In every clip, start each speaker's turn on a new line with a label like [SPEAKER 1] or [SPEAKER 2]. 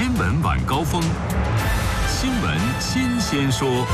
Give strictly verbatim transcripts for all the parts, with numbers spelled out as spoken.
[SPEAKER 1] 新闻晚高峰，新闻新鲜说。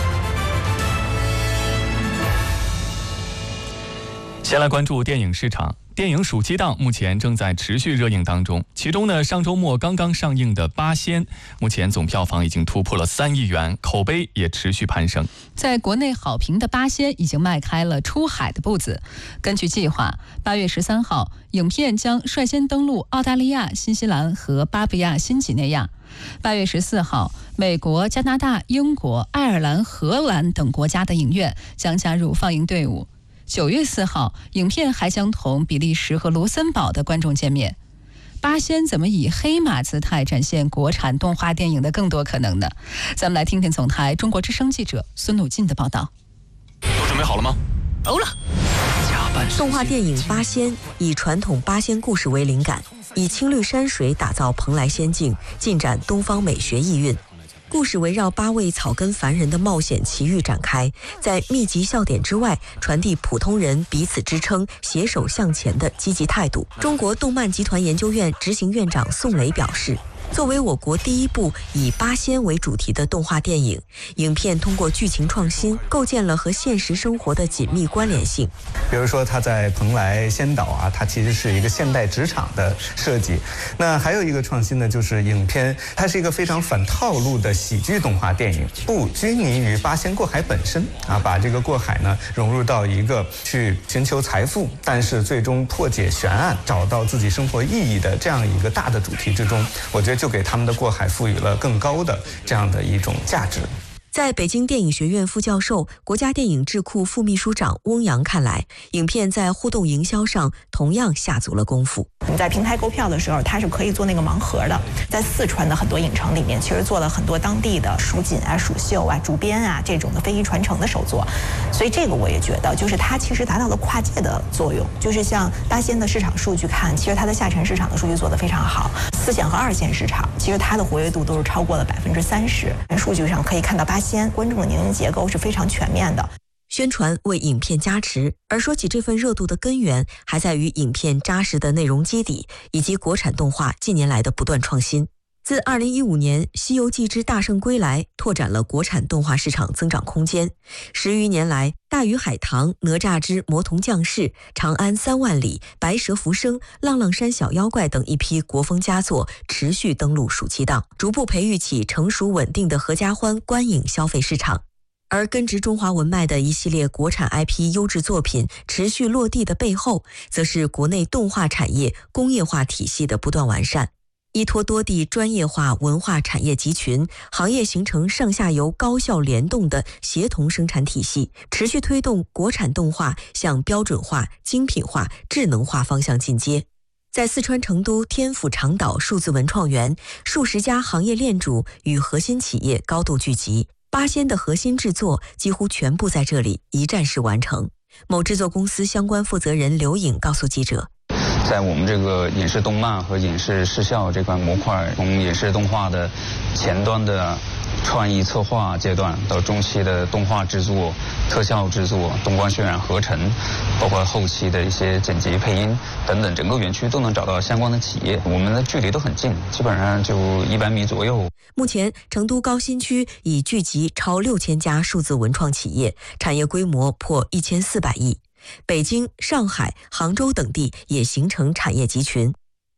[SPEAKER 2] 先来关注电影市场。电影暑期档目前正在持续热映当中，其中呢，上周末刚刚上映的《八仙》，目前总票房已经突破了三亿元，口碑也持续攀升。
[SPEAKER 3] 在国内好评的《八仙》已经迈开了出海的步子。根据计划，八月十三号，影片将率先登陆澳大利亚、新西兰和巴布亚新几内亚。八月十四号，美国、加拿大、英国、爱尔兰、荷兰等国家的影院将加入放映队伍。九月四号，影片还将同比利时和卢森堡的观众见面。八仙怎么以黑马姿态展现国产动画电影的更多可能呢？咱们来听听总台中国之声记者孙鲁进的报道。
[SPEAKER 4] 都准备好了吗？
[SPEAKER 5] 欧了。动画电影《八仙》以传统八仙故事为灵感，以青绿山水打造蓬莱仙境，尽展东方美学意蕴。故事围绕八位草根凡人的冒险奇遇展开，在密集笑点之外，传递普通人彼此支撑、携手向前的积极态度。中国动漫集团研究院执行院长宋磊表示，作为我国第一部以八仙为主题的动画电影，影片通过剧情创新，构建了和现实生活的紧密关联性。
[SPEAKER 6] 比如说，它在蓬莱仙岛啊，它其实是一个现代职场的设计。那还有一个创新呢，就是影片它是一个非常反套路的喜剧动画电影，不拘泥于八仙过海本身啊，把这个过海呢融入到一个去寻求财富，但是最终破解悬案、找到自己生活意义的这样一个大的主题之中，我觉得就给他们的过海赋予了更高的这样的一种价值。
[SPEAKER 5] 在北京电影学院副教授、国家电影智库副秘书长翁阳看来，影片在互动营销上同样下足了功夫。
[SPEAKER 7] 你在平台购票的时候，它是可以做那个盲盒的。在四川的很多影城里面，其实做了很多当地的蜀锦啊、蜀绣啊、竹编啊这种的非遗传承的手作。所以这个我也觉得，就是它其实达到了跨界的作用。就是像八仙的市场数据看，其实它的下沉市场的数据做得非常好。四线和二线市场，其实它的活跃度都是超过了百分之三十。数据上可以看到八仙观众的年龄结构是非常全面的。
[SPEAKER 5] 宣传为影片加持，而说起这份热度的根源，还在于影片扎实的内容基底，以及国产动画近年来的不断创新。自二零一五年《西游记之大圣归来》拓展了国产动画市场增长空间，十余年来，《大鱼海棠》、《哪吒之魔童降世》、《长安三万里》、《白蛇浮生》、《浪浪山小妖怪》等一批国风佳作持续登陆暑期档，逐步培育起成熟稳定的合家欢观影消费市场。而根植中华文脉的一系列国产 I P 优质作品持续落地的背后，则是国内动画产业工业化体系的不断完善。依托多地专业化文化产业集群，行业形成上下游高效联动的协同生产体系，持续推动国产动画向标准化、精品化、智能化方向进阶。在四川成都天府长岛数字文创园，数十家行业链主与核心企业高度聚集，八仙的核心制作几乎全部在这里一站式完成。某制作公司相关负责人刘颖告诉记者，
[SPEAKER 8] 在我们这个影视动漫和影视视效这块模块，从影视动画的前端的创意策划阶段到中期的动画制作、特效制作、动光渲染合成，包括后期的一些剪辑配音等等，整个园区都能找到相关的企业，我们的距离都很近，基本上就一百米左右。
[SPEAKER 5] 目前成都高新区已聚集超六千家数字文创企业，产业规模破一千四百亿。北京、上海、杭州等地也形成产业集群。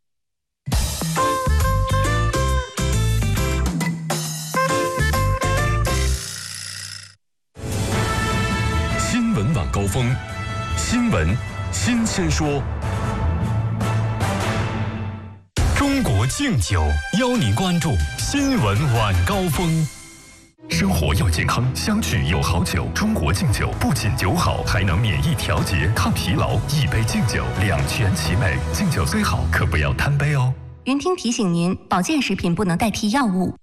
[SPEAKER 1] 新闻晚高峰，新闻新鲜说。中国敬酒邀您关注新闻晚高峰。生活要健康，相聚有好酒。中国敬酒不仅酒好，还能免疫调节、抗疲劳。一杯敬酒，两全其美。敬酒虽好，可不要贪杯哦。
[SPEAKER 9] 云听提醒您，保健食品不能代替药物。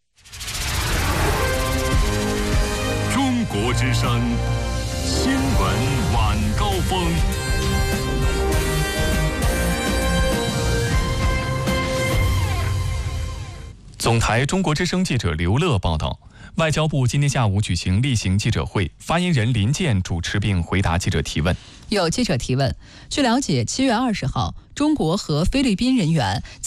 [SPEAKER 1] 中国之声，新闻晚高峰。
[SPEAKER 2] 总台中国之声记者刘乐报道。外交部今天下午举行例行记者会，发言人林健主持并回答记者提问。
[SPEAKER 3] 有记者提问，据了解，七月二十号，中国和菲律宾人员